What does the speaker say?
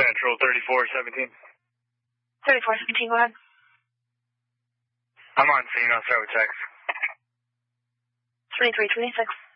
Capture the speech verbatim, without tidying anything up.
Central, thirty-four seventeen. thirty-four seventeen, go ahead. I'm on scene. I'll start with text. twenty-three twenty-six.